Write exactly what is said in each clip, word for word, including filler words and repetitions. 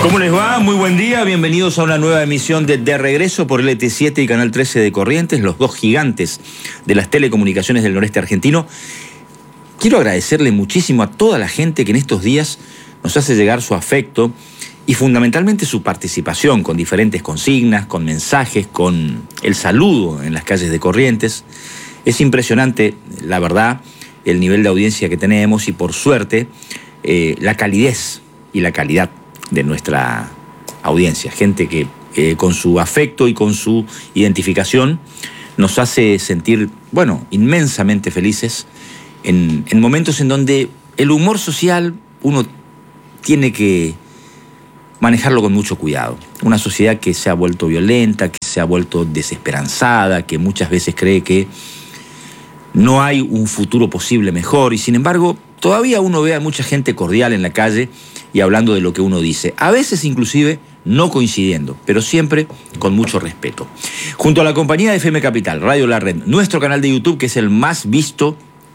¿Cómo les va? Muy buen día, bienvenidos a una nueva emisión de De Regreso por L T siete y Canal trece de Corrientes, los dos gigantes de las telecomunicaciones del noreste argentino. Quiero agradecerle muchísimo a toda la gente que en estos días nos hace llegar su afecto y fundamentalmente su participación con diferentes consignas, con mensajes, con el saludo en las calles de Corrientes. Es impresionante, la verdad, el nivel de audiencia que tenemos y por suerte eh, la calidez y la calidad de nuestra audiencia. Gente que eh, con su afecto y con su identificación nos hace sentir, bueno, inmensamente felices en, en momentos en donde el humor social uno tiene que manejarlo con mucho cuidado. Una sociedad que se ha vuelto violenta, que se ha vuelto desesperanzada, que muchas veces cree que no hay un futuro posible mejor y sin embargo todavía uno ve a mucha gente cordial en la calle y hablando de lo que uno dice. A veces inclusive no coincidiendo, pero siempre con mucho respeto. Junto a la compañía de F M Capital, Radio La Red, nuestro canal de YouTube que es el más visto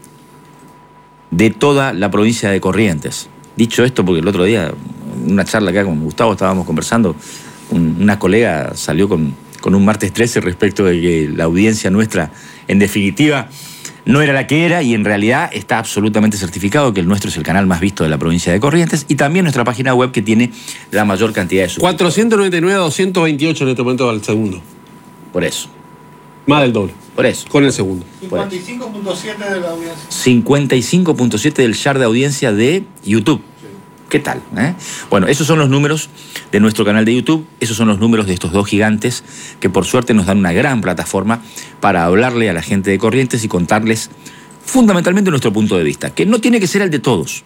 de toda la provincia de Corrientes. Dicho esto porque el otro día, en una charla acá con Gustavo estábamos conversando, un, una colega salió con, con un martes trece respecto de que la audiencia nuestra, en definitiva, no era la que era y en realidad está absolutamente certificado que el nuestro es el canal más visto de la provincia de Corrientes y también nuestra página web que tiene la mayor cantidad de suscriptores. cuatrocientos noventa y nueve a doscientos veintiocho en este momento al segundo. Por eso. Más del doble. Por eso. Con el segundo. cincuenta y cinco punto siete de la audiencia. cincuenta y cinco punto siete del share de audiencia de YouTube. ¿Qué tal? ¿Eh? Bueno, esos son los números de nuestro canal de YouTube, esos son los números de estos dos gigantes que por suerte nos dan una gran plataforma para hablarle a la gente de Corrientes y contarles fundamentalmente nuestro punto de vista, que no tiene que ser el de todos,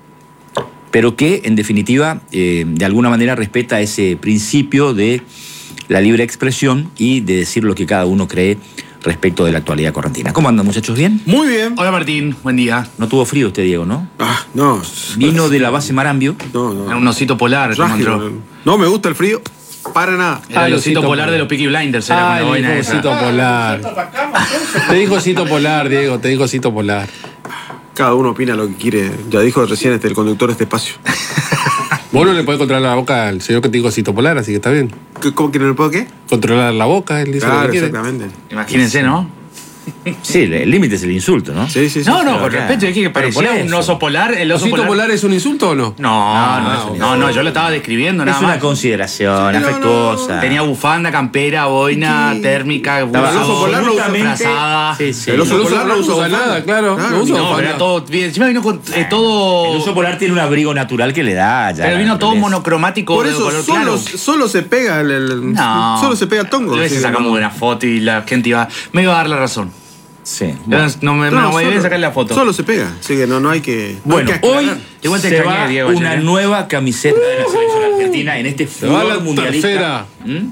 pero que en definitiva eh, de alguna manera respeta ese principio de la libre expresión y de decir lo que cada uno cree respecto de la actualidad correntina. ¿Cómo andan, muchachos? ¿Bien? Muy bien. Hola Martín, buen día. No tuvo frío usted, Diego, ¿no? Ah, no. Vino de la base Marambio. No, no. Era un osito polar, ¿cómo entró? No, no me gusta el frío. Para nada. Era Ay, el osito osito polar polar. de los Peaky Blinders, era Ay, una buena dijo esa. osito polar. Te dijo osito polar, Diego, te dijo osito polar. Cada uno opina lo que quiere. Ya dijo recién este, el conductor de este espacio. Vos no le podés controlar la boca al señor que te dijo osito polar, así que está bien. ¿Cómo que no le puedo qué? Controlar la boca, él dice lo Claro, que quiere. exactamente. Imagínense, ¿no? Sí, el límite es el insulto, ¿no? Sí, sí, sí. No, no, sí. con acá. respeto, dije que Pero parecía por un eso. oso polar. El oso ¿Osito polar... polar es un insulto o no? No, no, Ah, no, no, yo lo estaba describiendo Es nada una más. consideración Sí, no, afectuosa. Tenía bufanda, campera, boina, Sí. térmica, Estaba el oso polar lo usa absolutamente- frazada. Sí, sí. El oso El oso polar polar no no usa usa bufanda. nada, claro. Claro, No usa no, No, pero bufanda. era todo bien. Encima vino con eh, todo. El oso polar tiene un abrigo natural que le da ya. Pero vino todo ¿entendés? monocromático Por de eso color solo, claro. solo se pega el, el- No. Solo se pega el tongo. A veces Sí, sacamos no. una foto y la gente iba. Me iba a dar la razón. Sí. Bueno, No me, No, no, me voy a solo- sacar la foto. Solo se pega. Así que no, no hay que. no Bueno, hay que hoy aclarar. Igual te se extrañé, va Diego, una ayer, ¿eh? nueva camiseta de la selección argentina en este Se va furor la mundialista. tercera. ¿Mm?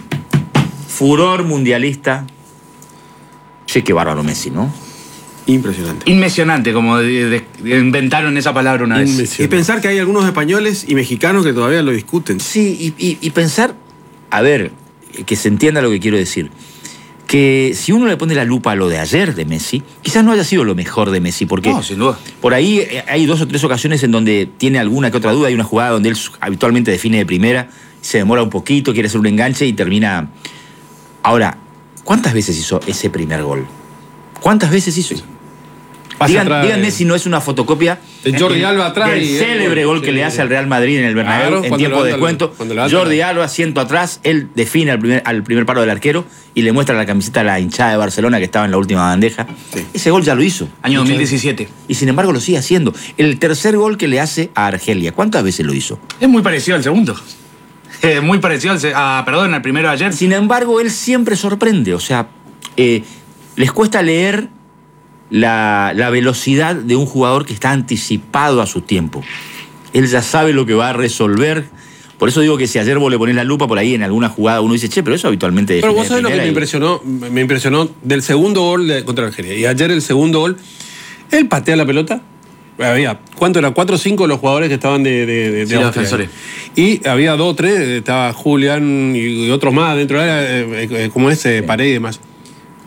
Furor mundialista. Che, qué bárbaro Messi, ¿no? Impresionante. Inmesionante, como de- de- de- inventaron esa palabra una vez. Y Inmesionante. pensar que hay algunos españoles y mexicanos que todavía lo discuten. Sí, y, y- y pensar, a ver, que se entienda lo que quiero decir, que si uno le pone la lupa a lo de ayer de Messi, quizás no haya sido lo mejor de Messi, porque No, sin duda. por ahí eh, hay dos o tres ocasiones en donde tiene alguna que otra duda, hay una jugada donde él habitualmente define de primera, se demora un poquito, quiere hacer un enganche y termina... Ahora, ¿cuántas veces hizo ese primer gol? ¿Cuántas veces hizo? Pasa Digan- atrás, díganme eh. si no es una fotocopia De Jordi del- Alba atrás del y- célebre gol que sí, le hace sí. al Real Madrid en el Bernabéu Claro, en cuando tiempo de levanta la- descuento. cuando levanta Jordi la- Alba asiento atrás, él define al primer, al primer paro del arquero y le muestra la camiseta a la hinchada de Barcelona que estaba en la última bandeja. Sí. Ese gol ya lo hizo. Año dos mil diecisiete. Y sin embargo lo sigue haciendo. El tercer gol que le hace a Argelia, ¿cuántas veces lo hizo? Es muy parecido al segundo. Eh, muy parecido al. se- ah, perdón, al primero de ayer. Sin embargo, él siempre sorprende. O sea, eh, les cuesta leer la, la velocidad de un jugador que está anticipado a su tiempo. Él ya sabe lo que va a resolver. Por eso digo que si ayer vos le ponés la lupa por ahí en alguna jugada, uno dice, che, pero eso habitualmente... Pero define vos de sabés lo que primera me y- impresionó, me impresionó del segundo gol de- contra Argelia. Y ayer el segundo gol, él patea la pelota. Había, ¿cuánto era? Cuatro o cinco los jugadores que estaban de, de, de, Sí, de los Austria. defensores. Y había dos o tres, estaba Julián y, y otros más dentro, era, eh, eh, como ese, Paredes y demás.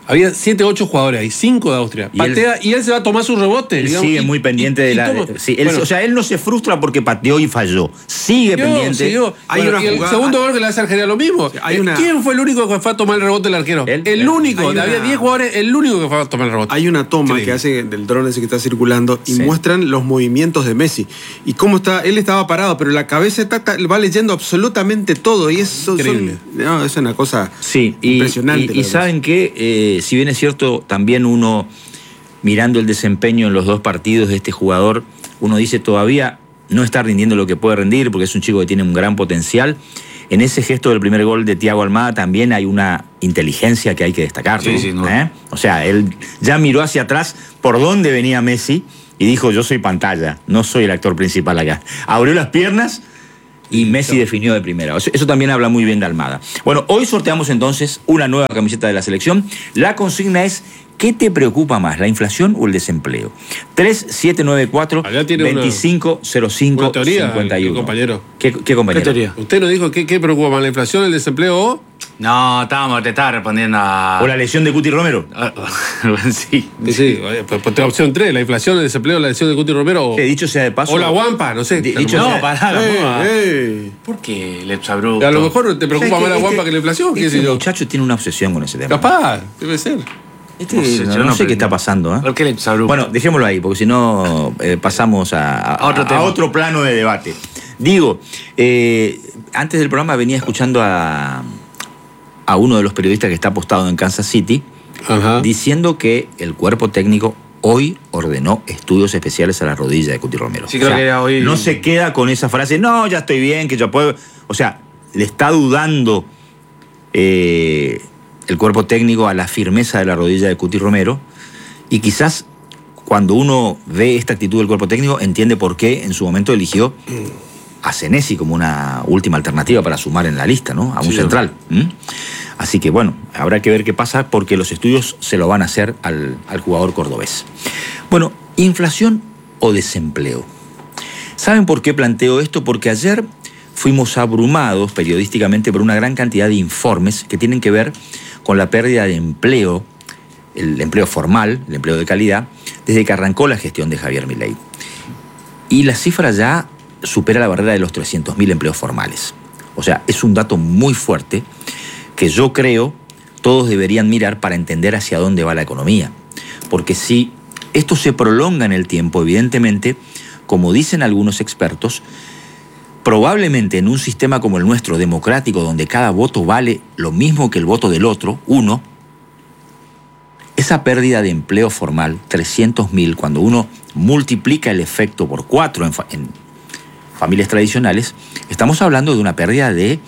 Había siete, ocho jugadores ahí, cinco de Austria. Y Patea y él, y él se va a tomar su rebote. Él digamos, sigue y, muy pendiente y, de y la... toma. sí, él, Bueno, o sea, él no se frustra porque pateó y falló. Sigue siguió, pendiente. siguió. Hay Bueno, una y el jugada- segundo gol que le hace Argelia lo mismo. Hay una- ¿Quién fue el único que fue a tomar el rebote del arquero? Él. El Él. único. Hay una- Había diez jugadores, el único que fue a tomar el rebote. Hay una toma Increíble. que hace del dron ese que está circulando y Sí. muestran los movimientos de Messi. Y cómo está, él estaba parado, pero la cabeza está, está- va leyendo absolutamente todo. Y eso son- Increíble. no, es una cosa Sí, y, impresionante. y- y lo saben que, eh, si bien es cierto, también uno, mirando el desempeño en los dos partidos de este jugador, uno dice todavía no está rindiendo lo que puede rendir porque es un chico que tiene un gran potencial. En ese gesto del primer gol de Thiago Almada también hay una inteligencia que hay que destacar. Sí, ¿no? sí, no. ¿Eh? O sea, él ya miró hacia atrás por dónde venía Messi y dijo, yo soy pantalla, no soy el actor principal acá. Abrió las piernas y Messi definió de primera. O sea, eso también habla muy bien de Almada. Bueno, hoy sorteamos entonces una nueva camiseta de la selección. La consigna es, ¿qué te preocupa más, la inflación o el desempleo? tres siete nueve cuatro, Acá tiene una- veinticinco cero cinco, una teoría, cincuenta y uno. el compañero. ¿Qué, qué compañero? ¿Qué teoría? ¿Usted nos dijo qué, qué preocupa más, la inflación, el desempleo o...? No, estábamos, te estaba respondiendo a. ¿O la lesión de Cuti Romero? sí. Sí, sí, pues, pues, opción tres, la inflación, el desempleo, la lesión de Cuti Romero o, Que dicho sea de paso... o la guampa, no sé. Di- A lo dicho mejor- No, pará, Eh, no, eh. ¿por qué el exabrupto? a lo mejor te preocupa ¿Sabes más la qué? guampa Este- que la inflación, qué Este sé yo. muchacho tiene una obsesión con ese tema. Capaz, debe ser. Este, No sé, no, yo no no sé qué aprendí. está pasando. ¿eh? ¿Por qué el exabrupto? Bueno, dejémoslo ahí, porque si no eh, pasamos a, a- A otro a tema. otro plano de debate. Digo, eh, antes del programa venía escuchando a, a uno de los periodistas que está apostado en Kansas City, Ajá. diciendo que el cuerpo técnico hoy ordenó estudios especiales a la rodilla de Cuti Romero. Sí, creo que era hoy- No se queda con esa frase, no, ya estoy bien, que yo puedo... O sea, le está dudando eh, el cuerpo técnico a la firmeza de la rodilla de Cuti Romero, y quizás cuando uno ve esta actitud del cuerpo técnico entiende por qué en su momento eligió a Senesi como una última alternativa para sumar en la lista, ¿no? A un Sí, central. ¿Mm? Así que bueno, habrá que ver qué pasa porque los estudios se lo van a hacer al, al jugador cordobés. Bueno, inflación o desempleo. ¿Saben por qué planteo esto? Porque ayer fuimos abrumados periodísticamente por una gran cantidad de informes que tienen que ver con la pérdida de empleo, el empleo formal, el empleo de calidad, desde que arrancó la gestión de Javier Milei. Y la cifra ya supera la barrera de los trescientos mil empleos formales. O sea, es un dato muy fuerte que yo creo todos deberían mirar para entender hacia dónde va la economía. Porque si esto se prolonga en el tiempo, evidentemente, como dicen algunos expertos, probablemente en un sistema como el nuestro, democrático, donde cada voto vale lo mismo que el voto del otro, uno, esa pérdida de empleo formal, trescientos mil, cuando uno multiplica el efecto por cuatro en, fa- en familias tradicionales, estamos hablando de una pérdida de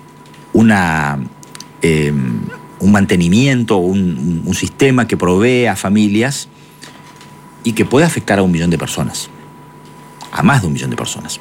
una, eh, un mantenimiento, un, un, un sistema que provee a familias y que puede afectar a un millón de personas, a más de un millón de personas.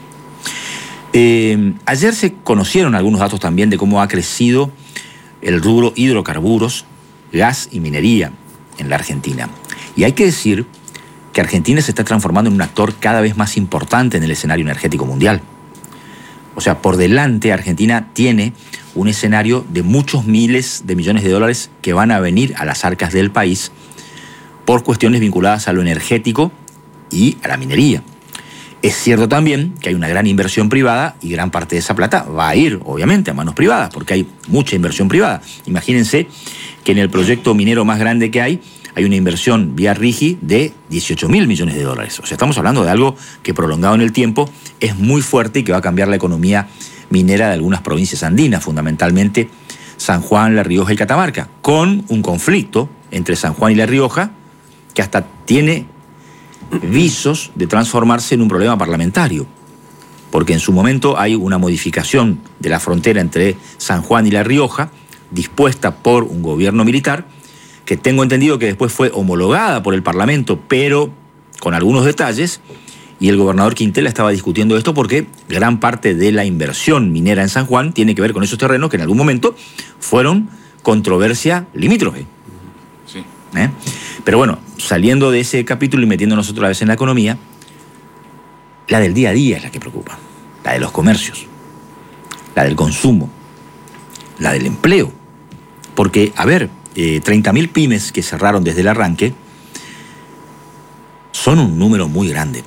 Eh, ayer se conocieron algunos datos también de cómo ha crecido el rubro hidrocarburos, gas y minería en la Argentina. Y hay que decir que Argentina se está transformando en un actor cada vez más importante en el escenario energético mundial. O sea, por delante Argentina tiene un escenario de muchos miles de millones de dólares que van a venir a las arcas del país por cuestiones vinculadas a lo energético y a la minería. Es cierto también que hay una gran inversión privada y gran parte de esa plata va a ir, obviamente, a manos privadas, porque hay mucha inversión privada. Imagínense que en el proyecto minero más grande que hay, hay una inversión vía RIGI de dieciocho mil millones de dólares. O sea, estamos hablando de algo que prolongado en el tiempo es muy fuerte y que va a cambiar la economía minera de algunas provincias andinas, fundamentalmente San Juan, La Rioja y Catamarca, con un conflicto entre San Juan y La Rioja que hasta tiene visos de transformarse en un problema parlamentario, porque en su momento hay una modificación de la frontera entre San Juan y La Rioja, dispuesta por un gobierno militar, que tengo entendido que después fue homologada por el Parlamento, pero con algunos detalles, y el gobernador Quintela estaba discutiendo esto porque gran parte de la inversión minera en San Juan tiene que ver con esos terrenos que en algún momento fueron controversia limítrofe. Sí. ¿Eh? Pero bueno, saliendo de ese capítulo y metiéndonos otra vez en la economía, la del día a día es la que preocupa, la de los comercios, la del consumo, la del empleo. Porque, a ver, eh, treinta mil pymes que cerraron desde el arranque son un número muy grande.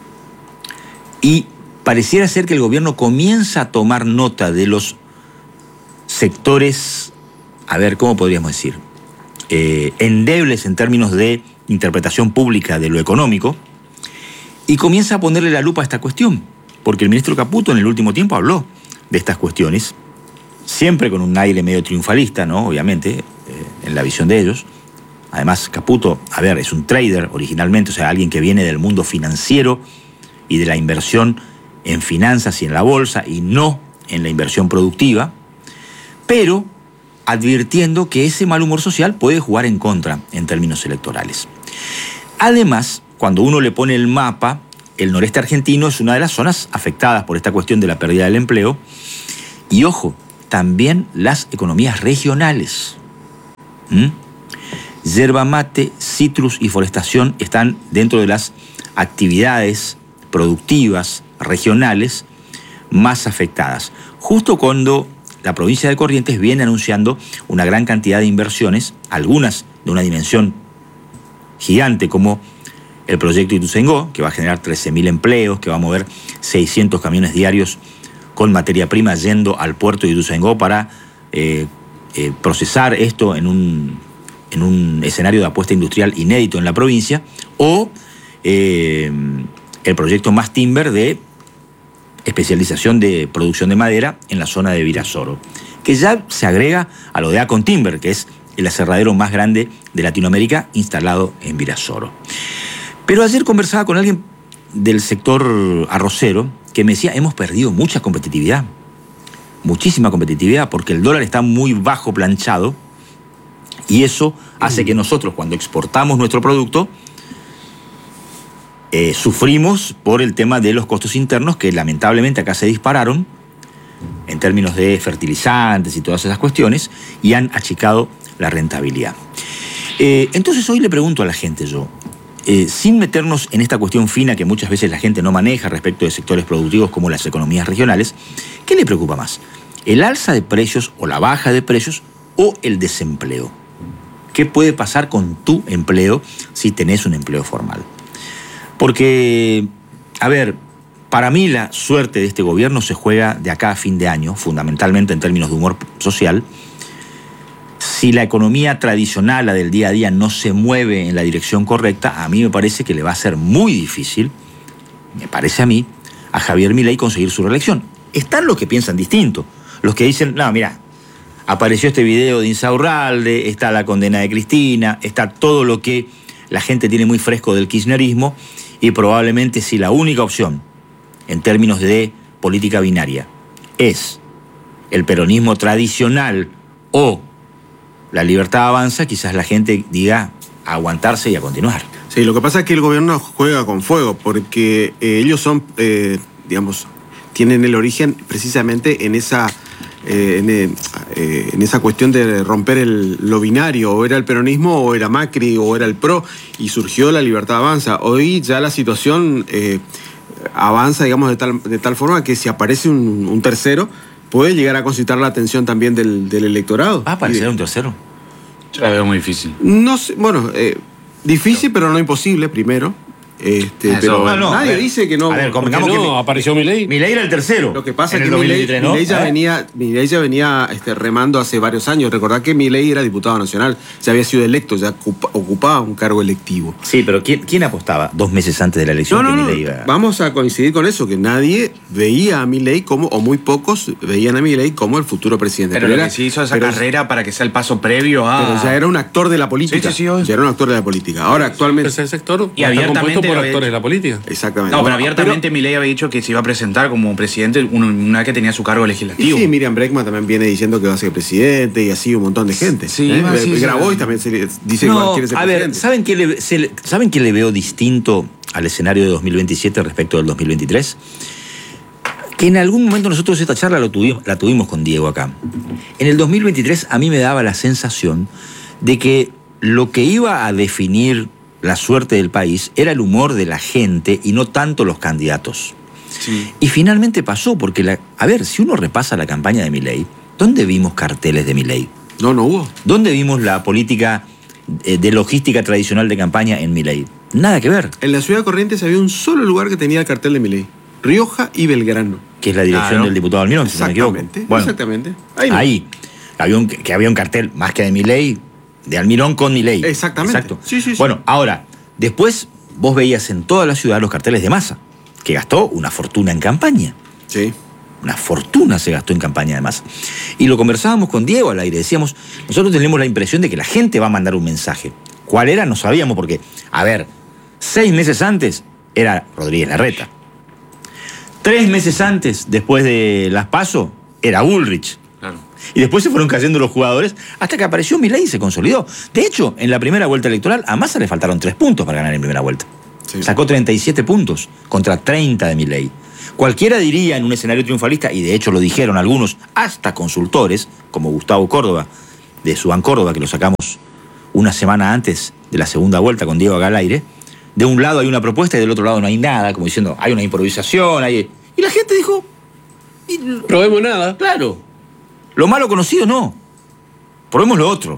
Y pareciera ser que el gobierno comienza a tomar nota de los sectores, a ver, ¿cómo podríamos decir? Eh, endebles en términos de interpretación pública de lo económico, y comienza a ponerle la lupa a esta cuestión, porque el ministro Caputo en el último tiempo habló de estas cuestiones, siempre con un aire medio triunfalista, ¿no? Obviamente, eh, en la visión de ellos. Además, Caputo, a ver, es un trader originalmente, o sea, alguien que viene del mundo financiero y de la inversión en finanzas y en la bolsa, y no en la inversión productiva, pero advirtiendo que ese mal humor social puede jugar en contra en términos electorales. Además, cuando uno le pone el mapa, el noreste argentino es una de las zonas afectadas por esta cuestión de la pérdida del empleo, y ojo, también las economías regionales. ¿Mm? Yerba mate, citrus y forestación están dentro de las actividades productivas regionales más afectadas. Justo cuando la provincia de Corrientes viene anunciando una gran cantidad de inversiones, algunas de una dimensión gigante como el proyecto Ituzaingó, que va a generar trece mil empleos, que va a mover seiscientos camiones diarios con materia prima yendo al puerto de Ituzaingó para eh, eh, procesar esto en un, en un escenario de apuesta industrial inédito en la provincia, o eh, el proyecto Más Timber de especialización de producción de madera en la zona de Virasoro, que ya se agrega a lo de Acon Timber, que es el aserradero más grande de Latinoamérica instalado en Virasoro. Pero ayer conversaba con alguien del sector arrocero que me decía, hemos perdido mucha competitividad, muchísima competitividad, porque el dólar está muy bajo planchado, y eso hace que nosotros, cuando exportamos nuestro producto, Eh, sufrimos por el tema de los costos internos, que lamentablemente acá se dispararon en términos de fertilizantes y todas esas cuestiones, y han achicado la rentabilidad. Eh, entonces hoy le pregunto a la gente yo, eh, sin meternos en esta cuestión fina que muchas veces la gente no maneja respecto de sectores productivos como las economías regionales, ¿qué le preocupa más? ¿El alza de precios o la baja de precios o el desempleo? ¿Qué puede pasar con tu empleo si tenés un empleo formal? Porque, a ver, para mí la suerte de este gobierno se juega de acá a fin de año, fundamentalmente en términos de humor social. Si la economía tradicional, la del día a día, no se mueve en la dirección correcta, a mí me parece que le va a ser muy difícil, me parece a mí, a Javier Milei conseguir su reelección. Están los que piensan distinto, los que dicen, no, mira, apareció este video de Insaurralde, está la condena de Cristina, está todo lo que la gente tiene muy fresco del kirchnerismo, y probablemente si la única opción en términos de política binaria es el peronismo tradicional o la Libertad Avanza, quizás la gente diga a aguantarse y a continuar. Sí, lo que pasa es que el gobierno juega con fuego, porque eh, ellos son, eh, digamos, tienen el origen precisamente en esa... Eh, en, eh, en esa cuestión de romper el, lo binario, o era el peronismo o era Macri o era el PRO, y surgió la Libertad Avanza. Hoy ya la situación eh, avanza, digamos, de tal, de tal forma que si aparece un, un tercero puede llegar a concitar la atención también del, del electorado. ¿Va a aparecer un tercero? Yo la veo muy difícil. No sé, bueno, eh, difícil pero no imposible, primero. Este, Eso, pero no, no, nadie a ver, dice que no. a ver, ¿Por qué convengamos no? que mi- Apareció Milei. Milei era el tercero. Lo que pasa en es el que dos mil Milei, veintitrés, ¿no? Milei ya ¿Eh? venía, Milei ya venía este, remando hace varios años. Recordad que Milei era diputado nacional, ya había sido electo, ya ocupa, ocupaba un cargo electivo. Sí, pero ¿quién, quién apostaba dos meses antes de la elección No, no, que no. Milei iba? Vamos a coincidir con eso, que nadie veía a Milei como, o muy pocos veían a Milei como el futuro presidente. Pero, lo era- que sí hizo esa pero- carrera para que sea el paso previo a... Pero ya era un actor de la política. Sí, sí, sí, obvio. ya era un actor de la política. Ahora, actualmente. Ese sector Y está abiertamente compuesto por lo actores he- de la política. Exactamente. No, pero Bueno, abiertamente Milei había dicho que se iba a presentar como presidente una una vez que tenía su cargo Y legislativo. sí, Miriam Bregman también viene diciendo que va a ser presidente y así un montón de gente. Sí, ¿eh? va, sí, sí. Grabois también se le- dice No, que quiere ser a ver, presidente. ¿saben qué, le, se le- ¿saben qué le veo distinto al escenario de dos mil veintisiete respecto del dos mil veintitrés? Que en algún momento nosotros esta charla lo tuvimos, la tuvimos con Diego acá. En el dos mil veintitrés a mí me daba la sensación de que lo que iba a definir la suerte del país era el humor de la gente y no tanto los candidatos. Sí. Y finalmente pasó, porque, la, a ver, si uno repasa la campaña de Milei, ¿dónde vimos carteles de Milei? No, no hubo. ¿Dónde vimos la política eh, de logística tradicional de campaña en Milei? Nada que ver. En la ciudad de Corrientes había un solo lugar que tenía el cartel de Milei. Rioja y Belgrano. Que es la dirección Claro. del diputado Almirón, si no me equivoco. Exactamente, Bueno, exactamente. Ahí, no. ahí había un, que había un cartel más que de Milei, de Almirón con Milei. Exactamente. Exacto. Sí, sí, sí. Bueno, ahora, después vos veías en toda la ciudad los carteles de Massa, que gastó una fortuna en campaña. Sí. Una fortuna se gastó en campaña de Massa. Y lo conversábamos con Diego al aire. Decíamos, nosotros tenemos la impresión de que la gente va a mandar un mensaje. ¿Cuál era? No sabíamos porque, a ver, seis meses antes era Rodríguez Larreta. Tres meses antes, después de las PASO, era Bullrich. Claro. Y después se fueron cayendo los jugadores hasta que apareció Milei y se consolidó. De hecho, en la primera vuelta electoral a Massa le faltaron tres puntos para ganar en primera vuelta. Sí. Sacó treinta y siete puntos contra treinta de Milei. Cualquiera diría en un escenario triunfalista, y de hecho lo dijeron algunos, hasta consultores, como Gustavo Córdoba, de Subán Córdoba, que lo sacamos una semana antes de la segunda vuelta con Diego acá al aire, de un lado hay una propuesta y del otro lado no hay nada, como diciendo, hay una improvisación, hay... Y la gente dijo... y- Probemos nada. Claro. Lo malo conocido no. Probemos lo otro.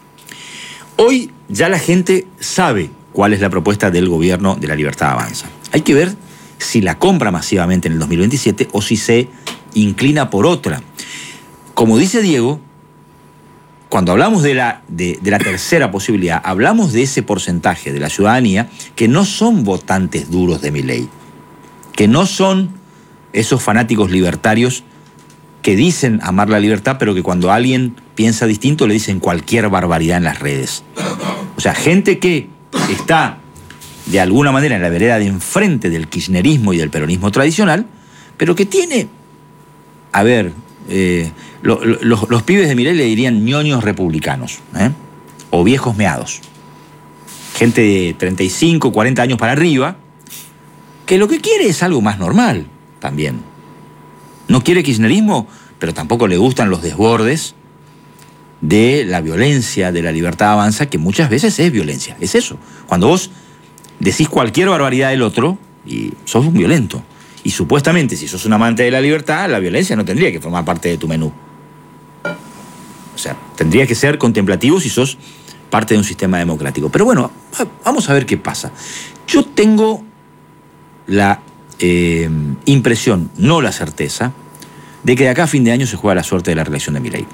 Hoy ya la gente sabe cuál es la propuesta del gobierno de La Libertad Avanza. Hay que ver si la compra masivamente en el dos mil veintisiete o si se inclina por otra. Como dice Diego, cuando hablamos de la, de, de la tercera posibilidad, hablamos de ese porcentaje de la ciudadanía que no son votantes duros de Milei, que no son esos fanáticos libertarios que dicen amar la libertad, pero que cuando alguien piensa distinto le dicen cualquier barbaridad en las redes. O sea, gente que está de alguna manera en la vereda de enfrente del kirchnerismo y del peronismo tradicional, pero que tiene, a ver, eh, lo, lo, los, los pibes de Milei le dirían ñoños republicanos, ¿eh? O viejos meados. Gente de treinta y cinco, cuarenta años para arriba, que lo que quiere es algo más normal también. No quiere kirchnerismo, pero tampoco le gustan los desbordes de la violencia, de La Libertad Avanza, que muchas veces es violencia. Es eso. Cuando vos decís cualquier barbaridad del otro, y sos un violento. Y supuestamente, si sos un amante de la libertad, la violencia no tendría que formar parte de tu menú. O sea, tendría que ser contemplativo si sos parte de un sistema democrático. Pero bueno, vamos a ver qué pasa. Yo tengo la eh, impresión, no la certeza, de que de acá a fin de año se juega la suerte de la reelección de Milei.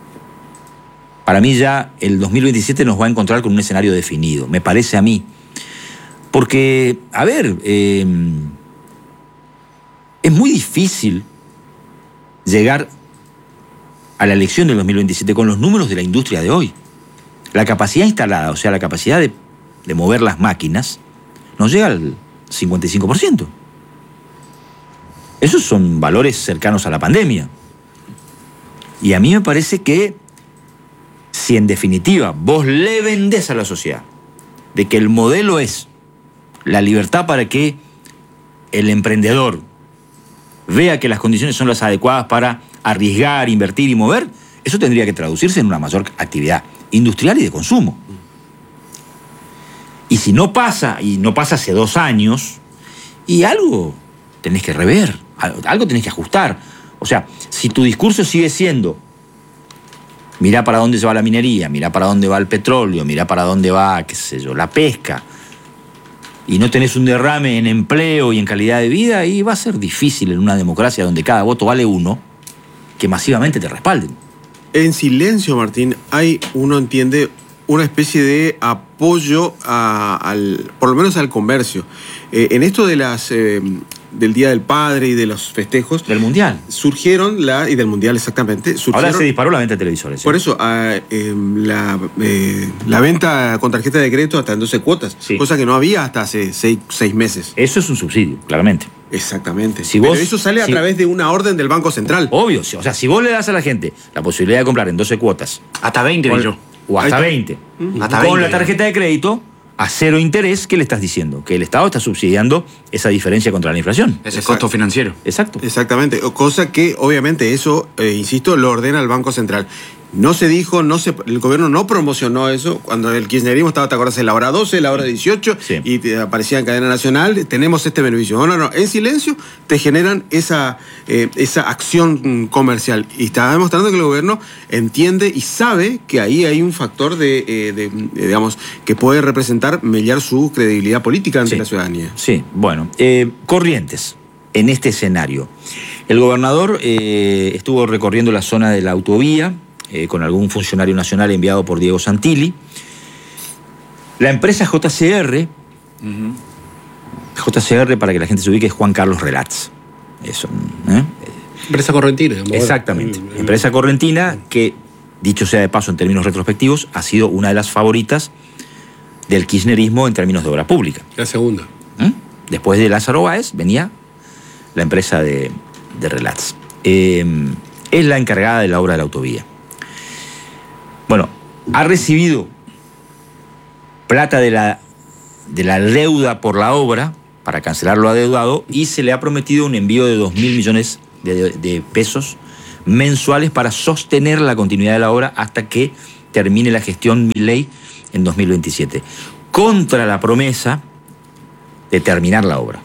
Para mí ya el dos mil veintisiete nos va a encontrar con un escenario definido, me parece a mí. Porque, a ver, eh, es muy difícil llegar a la elección del dos mil veintisiete con los números de la industria de hoy. La capacidad instalada, o sea, la capacidad de, de mover las máquinas, no llega al cincuenta y cinco por ciento. Esos son valores cercanos a la pandemia. Y a mí me parece que si en definitiva vos le vendés a la sociedad de que el modelo es la libertad para que el emprendedor vea que las condiciones son las adecuadas para arriesgar, invertir y mover, eso tendría que traducirse en una mayor actividad industrial y de consumo. Y si no pasa, y no pasa hace dos años, y algo tenés que rever, algo tenés que ajustar. O sea, si tu discurso sigue siendo mirá para dónde se va la minería, mirá para dónde va el petróleo, mirá para dónde va, qué sé yo, la pesca, y no tenés un derrame en empleo y en calidad de vida, y va a ser difícil en una democracia donde cada voto vale uno, que masivamente te respalden. En silencio, Martín, hay, uno entiende, una especie de apoyo a, al, por lo menos al comercio. Eh, en esto de las, eh, del Día del Padre y de los festejos... Del Mundial. Surgieron, la, y del Mundial exactamente, surgieron... Ahora se disparó la venta de televisores. ¿Sí? Por eso, a, eh, la, eh, la venta con tarjeta de crédito hasta en doce cuotas, Sí. cosa que no había hasta hace seis, seis meses. Eso es un subsidio, claramente. Exactamente. Si Pero vos- eso sale a si- través de una orden del Banco Central. Obvio, sí. O sea, si vos le das a la gente la posibilidad de comprar en doce cuotas, Hasta veinte, con- vi yo. o hasta Ahí está. veinte, Hasta con veinte, la digo. tarjeta de crédito, a cero interés, ¿qué le estás diciendo? Que el Estado está subsidiando esa diferencia contra la inflación. Ese Exacto. costo financiero. Exacto. Exactamente. Cosa que, obviamente, eso, eh, insisto, lo ordena el Banco Central. No se dijo, no se, el gobierno no promocionó eso. Cuando el kirchnerismo estaba, ¿te acuerdas? En la hora doce, la hora dieciocho, sí. Y te aparecía en cadena nacional, tenemos este beneficio. No, no, no, en silencio te generan esa, eh, esa acción comercial. Y está demostrando que el gobierno entiende y sabe que ahí hay un factor de, eh, de, de digamos, que puede representar, mellar su credibilidad política ante sí. la ciudadanía. Sí, bueno. Eh, Corrientes, en este escenario. El gobernador eh, estuvo recorriendo la zona de la autovía, Eh, con algún funcionario nacional enviado por Diego Santilli. La empresa J C R, uh-huh. J C R, para que la gente se ubique, es Juan Carlos Relats. Eso, ¿eh? Empresa correntina. Exactamente. El, el, empresa correntina que, dicho sea de paso en términos retrospectivos, ha sido una de las favoritas del kirchnerismo en términos de obra pública. La segunda. ¿Eh? Después de Lázaro Báez venía la empresa de, de Relats. Eh, es la encargada de la obra de la autovía. Bueno, ha recibido plata de la, de la deuda por la obra para cancelar lo adeudado y se le ha prometido un envío de dos mil millones de, de pesos mensuales para sostener la continuidad de la obra hasta que termine la gestión Milei en dos mil veintisiete, contra la promesa de terminar la obra.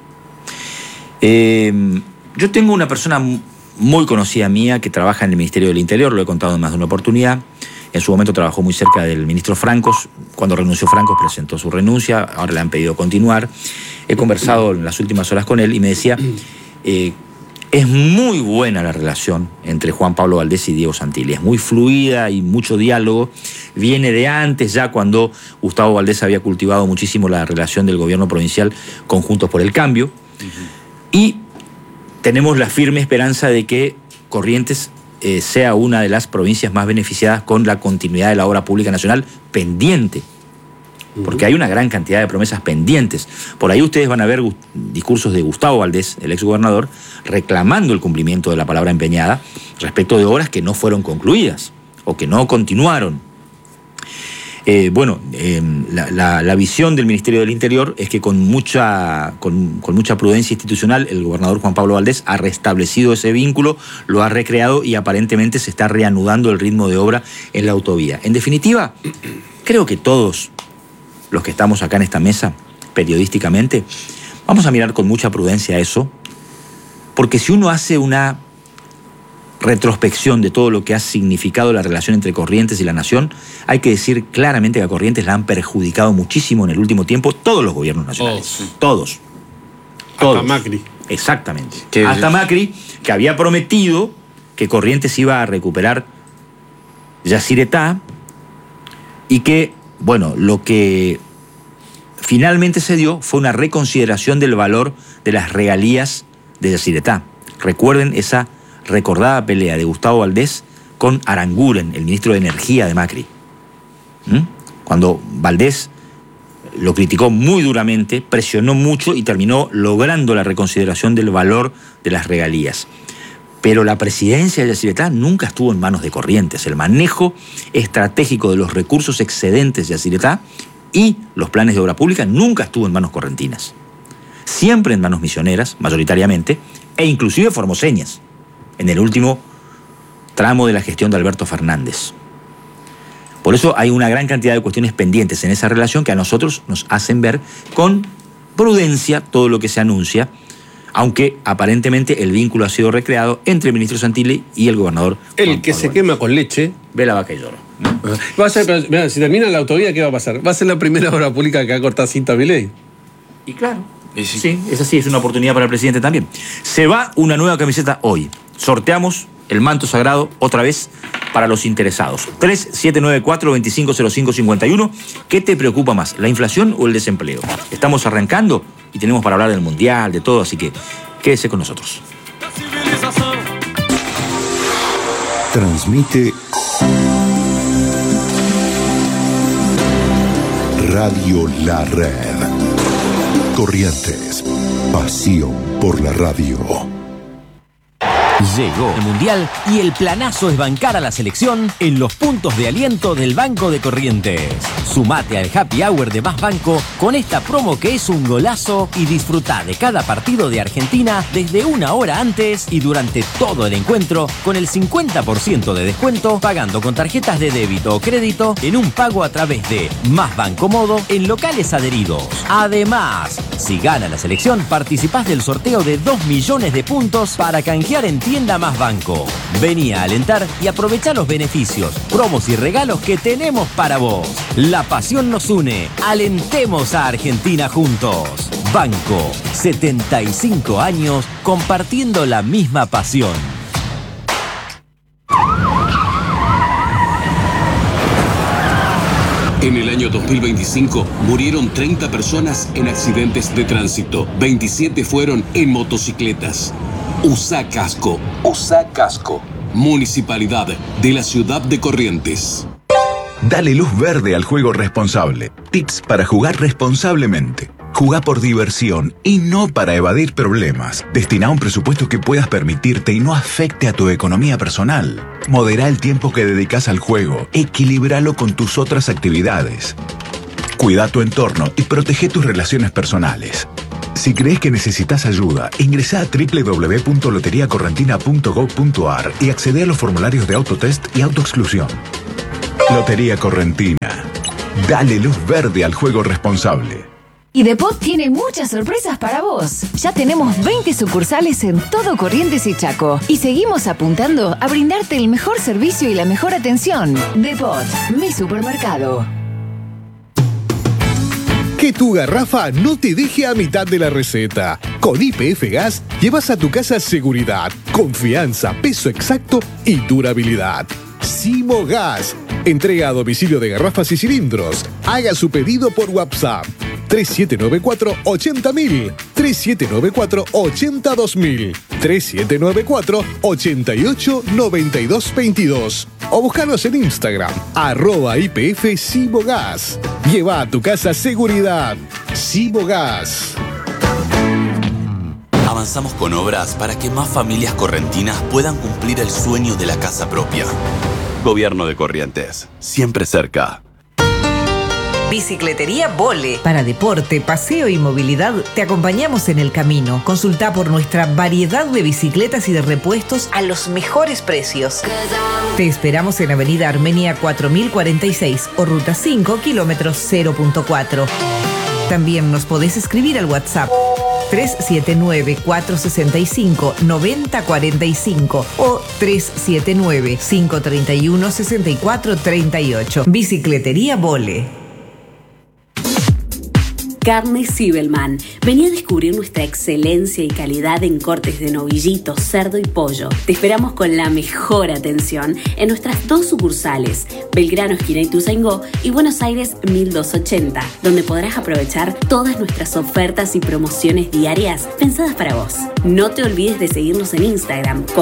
Eh, yo tengo una persona muy conocida mía que trabaja en el Ministerio del Interior, lo he contado en más de una oportunidad. En su momento trabajó muy cerca del ministro Francos. Cuando renunció Francos presentó su renuncia, ahora le han pedido continuar. He conversado en las últimas horas con él y me decía, eh, es muy buena la relación entre Juan Pablo Valdés y Diego Santilli, es muy fluida y mucho diálogo. Viene de antes, ya cuando Gustavo Valdés había cultivado muchísimo la relación del gobierno provincial con Juntos por el Cambio. Uh-huh. Y tenemos la firme esperanza de que Corrientes eh, sea una de las provincias más beneficiadas con la continuidad de la obra pública nacional pendiente. Porque hay una gran cantidad de promesas pendientes. Por ahí ustedes van a ver discursos de Gustavo Valdés, el exgobernador, reclamando el cumplimiento de la palabra empeñada respecto de obras que no fueron concluidas o que no continuaron. Eh, bueno, eh, la, la, la visión del Ministerio del Interior es que con mucha, con, con mucha prudencia institucional el gobernador Juan Pablo Valdés ha restablecido ese vínculo, lo ha recreado y aparentemente se está reanudando el ritmo de obra en la autovía. En definitiva, creo que todos los que estamos acá en esta mesa, periodísticamente, vamos a mirar con mucha prudencia eso, porque si uno hace una retrospección de todo lo que ha significado la relación entre Corrientes y la Nación, hay que decir claramente que a Corrientes la han perjudicado muchísimo en el último tiempo todos los gobiernos nacionales. Oh, sí. Todos. Todos. Hasta Macri. Exactamente. Hasta Macri, que había prometido que Corrientes iba a recuperar Yacyretá y que, bueno, lo que finalmente se dio fue una reconsideración del valor de las regalías de Yacyretá. Recuerden esa recordada pelea de Gustavo Valdés con Aranguren, el ministro de Energía de Macri. ¿Mm? Cuando Valdés lo criticó muy duramente, presionó mucho y terminó logrando la reconsideración del valor de las regalías. Pero la presidencia de Yacyretá nunca estuvo en manos de Corrientes. El manejo estratégico de los recursos excedentes de Yacyretá y los planes de obra pública nunca estuvo en manos correntinas. Siempre en manos misioneras, mayoritariamente, e inclusive formoseñas, en el último tramo de la gestión de Alberto Fernández. Por eso hay una gran cantidad de cuestiones pendientes en esa relación que a nosotros nos hacen ver con prudencia todo lo que se anuncia, aunque aparentemente el vínculo ha sido recreado entre el ministro Santilli y el gobernador. El Juan que Pablo se quema con leche. Ve la vaca y llora. ¿No? Va a ser, mira, si termina la autovía, ¿qué va a pasar? Va a ser la primera obra pública que va a cortar cinta Milei. Y claro, sí. sí, esa sí es una oportunidad para el presidente también. Se va una nueva camiseta hoy. Sorteamos el manto sagrado otra vez para los interesados. tres siete nueve cuatro, dos cinco cero cinco, cinco uno. ¿Qué te preocupa más, la inflación o el desempleo? Estamos arrancando y tenemos para hablar del mundial, de todo, así que quédese con nosotros. Transmite Radio La Red. Corrientes, pasión por la radio. Llegó el Mundial y el planazo es bancar a la selección en los puntos de aliento del Banco de Corrientes. Sumate al Happy Hour de Más Banco con esta promo que es un golazo y disfruta de cada partido de Argentina desde una hora antes y durante todo el encuentro con el cincuenta por ciento de descuento pagando con tarjetas de débito o crédito en un pago a través de Más Banco Modo en locales adheridos. Además, si gana la selección, participás del sorteo de dos millones de puntos para canjear en Tienda Más Banco. Vení a alentar y aprovechá los beneficios, promos y regalos que tenemos para vos. La pasión nos une. Alentemos a Argentina juntos. Banco, setenta y cinco años compartiendo la misma pasión. En el año dos mil veinticinco murieron treinta personas en accidentes de tránsito. veintisiete fueron en motocicletas. Usá casco. Usá casco. Municipalidad de la Ciudad de Corrientes. Dale luz verde al juego responsable. Tips para jugar responsablemente. Jugá por diversión y no para evadir problemas. Destina un presupuesto que puedas permitirte y no afecte a tu economía personal. Modera el tiempo que dedicas al juego. Equilíbralo con tus otras actividades. Cuida tu entorno y protege tus relaciones personales. Si crees que necesitas ayuda, ingresá a doble u doble u doble u punto lotería correntina punto gob punto ar y accede a los formularios de autotest y autoexclusión. Lotería Correntina. Dale luz verde al juego responsable. Y Depot tiene muchas sorpresas para vos. Ya tenemos veinte sucursales en todo Corrientes y Chaco. Y seguimos apuntando a brindarte el mejor servicio y la mejor atención. Depot, mi supermercado. Que tu garrafa no te deje a mitad de la receta. Con Y P F Gas llevas a tu casa seguridad, confianza, peso exacto y durabilidad. Simo Gas. Entrega a domicilio de garrafas y cilindros. Haga su pedido por WhatsApp. tres siete nueve cuatro, ochenta mil, tres siete nueve cuatro, ochenta dos mil, tres siete nueve cuatro, ochenta y ocho, noventa y dos veintidós o buscarnos en Instagram, arroba I P F Simogas. Lleva a tu casa seguridad. Simogas. Avanzamos con obras para que más familias correntinas puedan cumplir el sueño de la casa propia. Gobierno de Corrientes, siempre cerca. Bicicletería Vole. Para deporte, paseo y movilidad, te acompañamos en el camino. Consulta por nuestra variedad de bicicletas y de repuestos a los mejores precios. Te esperamos en Avenida Armenia cuatro mil cuarenta y seis o Ruta cinco, kilómetro cero punto cuatro. También nos podés escribir al WhatsApp tres siete nueve, cuatro seis cinco, nueve cero cuatro cinco o tres siete nueve, cinco tres uno, seis cuatro tres ocho. Bicicletería Vole. Carnes Zibelman. Vení a descubrir nuestra excelencia y calidad en cortes de novillito, cerdo y pollo. Te esperamos con la mejor atención en nuestras dos sucursales, Belgrano, esquina Ituzaingó y Buenos Aires mil doscientos ochenta, donde podrás aprovechar todas nuestras ofertas y promociones diarias pensadas para vos. No te olvides de seguirnos en Instagram